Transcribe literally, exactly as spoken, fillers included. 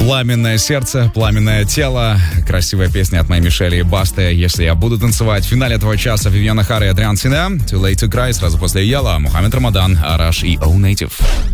Пламенное сердце, пламенное тело. Красивая песня от моей Мишели и Басты. Если я буду танцевать. В финале этого часа Вивьена Хара и Адриан Сине. Too Late to Cry. Сразу после Яла. Мухаммед Рамадан, Араш и O Native.